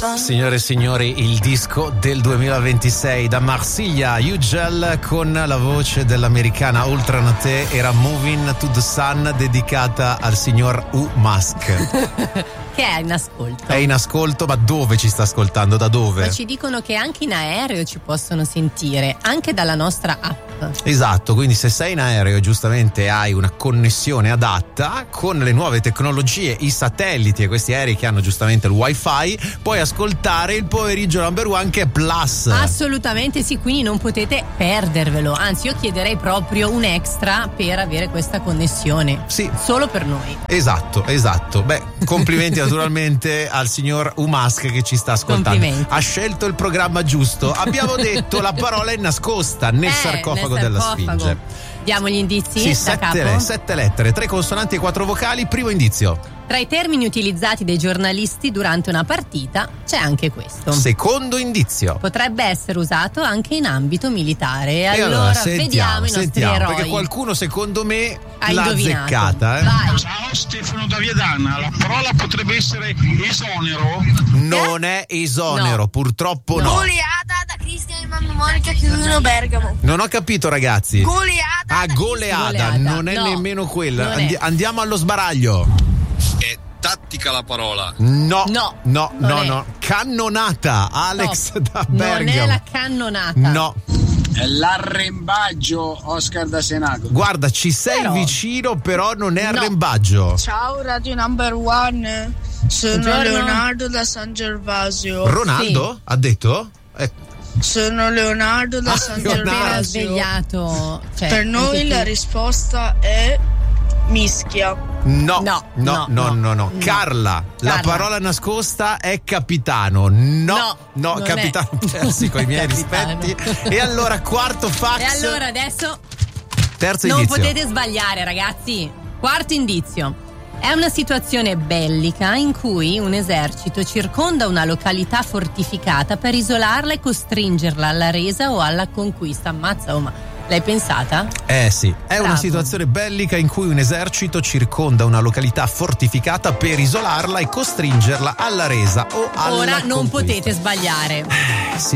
Signore e signori, il disco del 2026 da Marsiglia, Ugel, con la voce dell'americana Ultranate, era Moving to the Sun, dedicata al signor U Musk. Che è in ascolto. È in ascolto, ma dove ci sta ascoltando? Da dove? Ma ci dicono che anche in aereo ci possono sentire, anche dalla nostra app. Esatto, quindi se sei in aereo e giustamente hai una connessione adatta, con le nuove tecnologie, i satelliti e questi aerei che hanno giustamente il wifi, puoi ascoltare il pomeriggio number one, che è Plus. Assolutamente sì, quindi non potete perdervelo, anzi io chiederei proprio un extra per avere questa connessione. Sì. Solo per noi. Esatto. Beh, complimenti naturalmente al signor Umask che ci sta ascoltando. Ha scelto il programma giusto. Abbiamo detto la parola è nascosta nel sarcofago della Sfinge. Diamo gli indizi? Sì, da capo? 7 lettere, 3 consonanti e 4 vocali. Primo indizio. Tra i termini utilizzati dai giornalisti durante una partita c'è anche questo. Secondo indizio. Potrebbe essere usato anche in ambito militare. E allora vediamo i nostri eroi. Perché qualcuno secondo me ha l'ha indovinato. azzeccata. Vai. Ciao, Stefano da Viadana. La parola potrebbe essere esonero? Non è esonero, No. purtroppo no. Goleada da Cristian e Mamma Monica chiudono Bergamo. Non ho capito, ragazzi. Goleada. Goleada, non è no, nemmeno quella. non è. Andiamo allo sbaraglio. È tattica la parola. No. è. Cannonata, Alex da Bergamo. Non è la cannonata. No. È l'arrembaggio, Oscar da Senaco. Guarda, ci sei vicino, però non è arrembaggio. Ciao Radio Number One. Sono Buongiorno. Leonardo da San Gervasio. Ronaldo? Sì. Ha detto? Sono Leonardo da San Leonardo. Appena Gervasio. svegliato. Cioè, Per noi anche la tu. risposta è mischia. No. No. Carla, la Carla. parola nascosta è capitano. No, non capitano è. Persi, con i miei Capitano. rispetti. E allora, quarto fax. E allora adesso Terzo non indizio. potete sbagliare, ragazzi. Quarto indizio. È una situazione bellica in cui un esercito circonda una località fortificata per isolarla e costringerla alla resa o alla conquista. Ammazza, ma l'hai pensata? Sì, è Bravo. una situazione bellica in cui un esercito circonda una località fortificata per isolarla e costringerla alla resa o alla Ora non conquista. potete sbagliare. Sì,